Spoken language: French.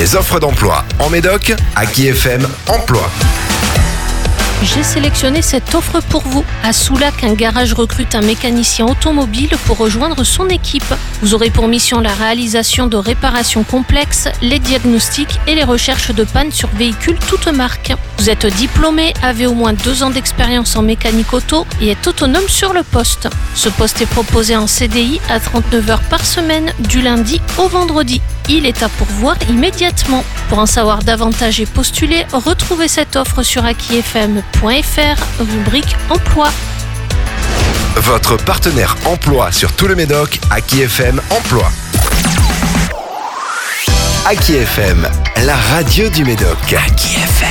les offres d'emploi en Médoc, Aki FM Emploi. J'ai sélectionné cette offre pour vous. À Soulac, un garage recrute un mécanicien automobile pour rejoindre son équipe. Vous aurez pour mission la réalisation de réparations complexes, les diagnostics et les recherches de panne sur véhicules toutes marques. Vous êtes diplômé, avez au moins 2 ans d'expérience en mécanique auto et êtes autonome sur le poste. Ce poste est proposé en CDI à 39 heures par semaine, du lundi au vendredi. Il est à pourvoir immédiatement. Pour en savoir davantage et postuler, retrouvez cette offre sur akifm.fr, rubrique emploi. Votre partenaire emploi sur tout le Médoc, Aki FM Emploi. Aki FM, la radio du Médoc. Aki FM.